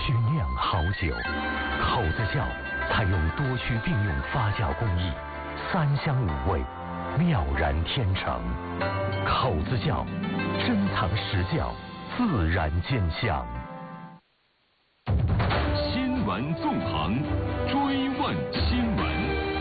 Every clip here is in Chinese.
需酿好酒，口子窖采用多区并用发酵工艺，3香5味，妙然天成。口子窖，珍藏实窖，自然见香。 新闻纵横，追问新闻。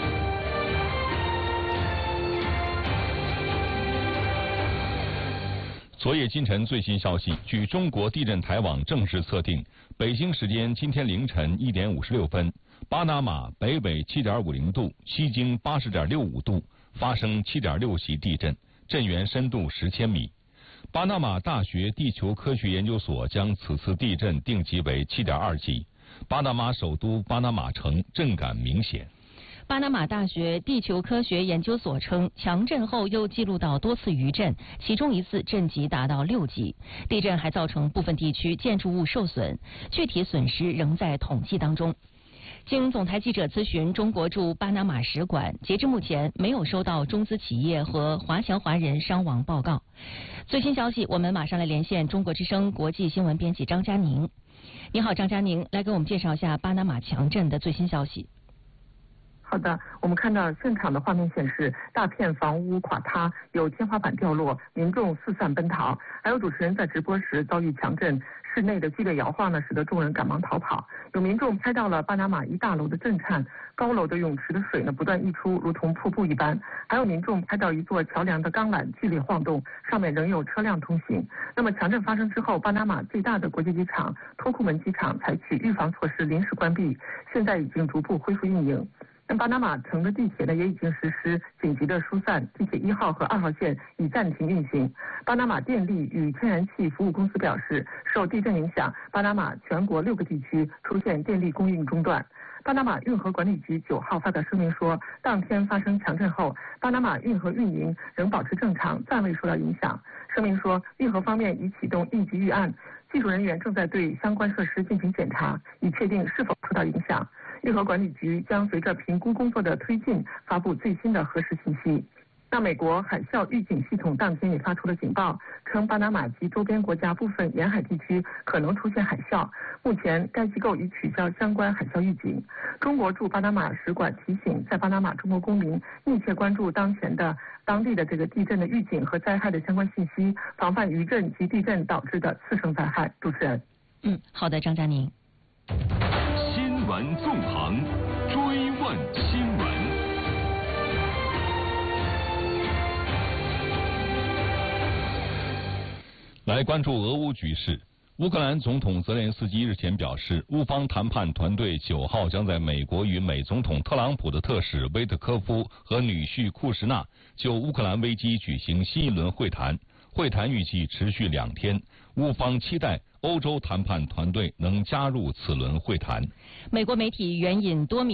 昨夜今晨最新消息，据中国地震台网正式测定，北京时间今天凌晨1点56分，巴拿马北纬7.50度，西经80.65度，发生7.6级地震，震源深度10千米。巴拿马大学地球科学研究所将此次地震定级为7.2级。巴拿马首都巴拿马城震感明显。 巴拿马大学地球科学研究所称，强震后又记录到多次余震，其中一次震级达到6级。地震还造成部分地区建筑物受损，具体损失仍在统计当中。经总台记者咨询中国驻巴拿马使馆，截至目前没有收到中资企业和华侨华人伤亡报告。最新消息，我们马上来连线中国之声国际新闻编辑张佳宁。你好，张佳宁，来给我们介绍一下巴拿马强震的最新消息。 好的，我们看到现场的画面显示，大片房屋垮塌，有天花板掉落，民众四散奔逃。还有主持人在直播时遭遇强震，室内的剧烈摇晃呢，使得众人赶忙逃跑。有民众拍到了巴拿马一大楼的震颤，高楼的泳池的水呢不断溢出，如同瀑布一般。还有民众拍到一座桥梁的钢缆剧烈晃动，上面仍有车辆通行。那么强震发生之后，巴拿马最大的国际机场托库门机场采取预防措施，临时关闭，现在已经逐步恢复运营。那巴拿马城的地铁呢也已经实施紧急的疏散，地铁1号和2号线已暂停运行。巴拿马电力与天然气服务公司表示，受地震影响，巴拿马全国6个地区出现电力供应中断。巴拿马运河管理局9号发表声明说，当天发生强震后，巴拿马运河运营仍保持正常，暂未受到影响。声明说，运河方面已启动应急预案，技术人员正在对相关设施进行检查，以确定是否受到影响。运河管理局将随着评估工作的推进，发布最新的核实信息。那美国海啸预警系统当天也发出了警报，称巴拿马及周边国家部分沿海地区可能出现海啸。目前该机构已取消相关海啸预警。中国驻巴拿马使馆提醒在巴拿马中国公民密切关注当地的这个地震的预警和灾害的相关信息，防范余震及地震导致的次生灾害。主持人。 好的，张佳宁。 新闻纵横，追问新闻。来关注俄乌局势。乌克兰总统泽连斯基日前表示，乌方谈判团队9号将在美国与美总统特朗普的特使威特科夫和女婿库什纳就乌克兰危机举行新一轮会谈，会谈预计持续2天。乌方期待欧洲谈判团队能加入此轮会谈。 美国媒体援引多名